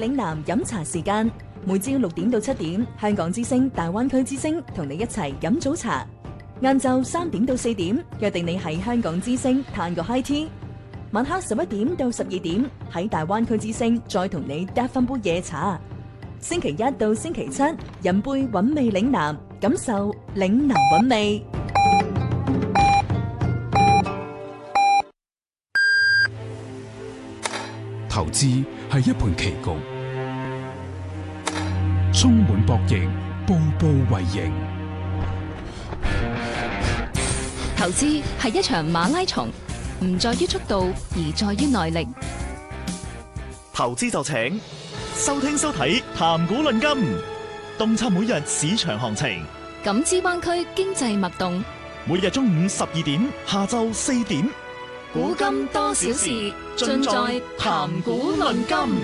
嶺南飲茶時間，每朝6點到7點，香港之聲、大灣區之聲同你一齊飲早茶。晏晝3點到4點，約定你喺香港之聲嘆個 high tea。晚黑11點到12點，喺大灣區之聲再同你嗒翻杯夜茶。星期一到星期七，飲杯韻味嶺南，感受嶺南韻味。 投資係一盤棋局，充滿博弈，步步為營。 投資係一場馬拉松，唔在於速度，而在於耐力。 投資就請收聽收睇談股論金，洞察每日市場行情， 感知灣區經濟脈動。 每日中午12點，下晝4點， 古今多少事，盡在談股論金。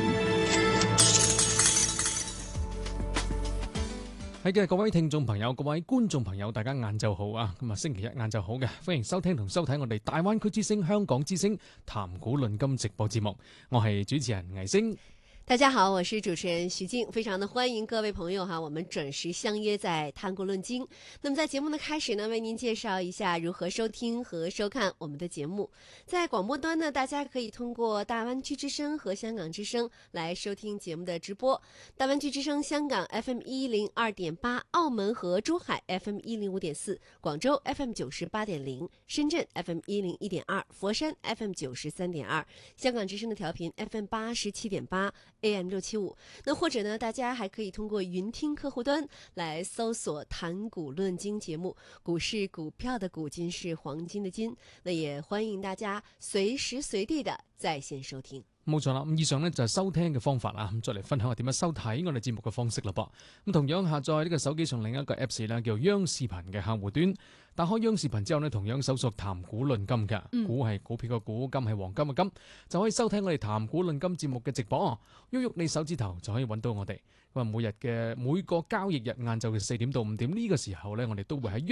係嘅，各位聽眾朋友、各位觀眾朋友，大家晏晝好啊！咁啊，星期一晏晝好嘅，歡迎收聽同收睇我哋大灣區之聲、香港之聲談股論金直播節目。我係主持人魏星。 大家好，我是主持人徐靜，非常的歡迎各位朋友哈，我們準時相約在談股論金。那麼在節目的開始呢，為您介紹一下如何收聽和收看我們的節目。在廣播端呢，大家可以通過大灣區之聲和香港之聲來收聽節目的直播。大灣區之聲香港 FM102.8， 澳門和珠海 FM105.4， 廣州 FM98.0， 深圳 FM101.2， 佛山 FM93.2， 香港之聲的調頻 FM87.8。AM675， 那或者呢，大家還可以通過雲聽客戶端來搜索談股論金節目，股是股票的股，金是黃金的金，那也歡迎大家隨時隨地的在線收聽。 冇錯啦，咁以上呢就係收聽嘅方法啦，咁再嚟分享下點樣收睇我哋節目嘅方式啦噃。咁同樣下載呢個手機上另一個 Apps 咧，叫央視頻嘅客戶端，打開央視頻之後呢，同樣搜索談股論金嘅，股係股票嘅股，金係黃金嘅金，就可以收聽我哋談股論金節目嘅直播。喐喐你手指頭就可以揾到我哋。咁啊，每個交易日晏晝嘅4點到5點呢個時候呢，我哋都會喺